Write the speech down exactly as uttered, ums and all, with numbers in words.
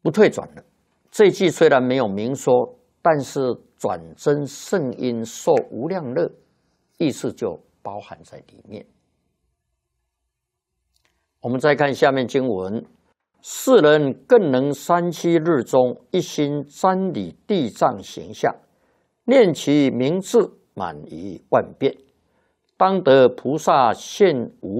不退转了。这一句虽然没有明说，但是转真圣因受无量乐，意思就包含在里面。我们再看下面经文：世人更能三七日中一心瞻礼地藏形象，念其名字满于万遍，当得菩萨现无